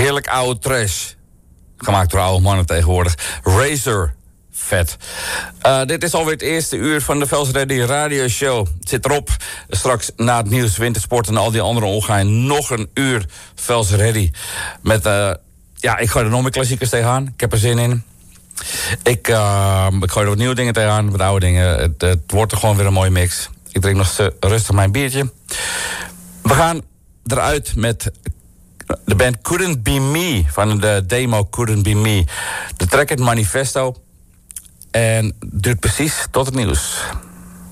Heerlijk oude trash. Gemaakt door oude mannen tegenwoordig. Razor. Vet. Dit is alweer het eerste uur van de Vels Ready Radio Show. Het zit erop. Straks na het nieuws, wintersport en al die andere ongein nog een uur Vels Ready. Met, ik gooi er nog meer klassiekers tegenaan. Ik heb er zin in. Ik gooi er wat nieuwe dingen tegenaan, wat oude dingen. Het wordt er gewoon weer een mooie mix. Ik drink nog rustig mijn biertje. We gaan eruit met de band Couldn't Be Me. Van de demo Couldn't Be Me. De track heet Manifesto. En duurt precies tot het nieuws.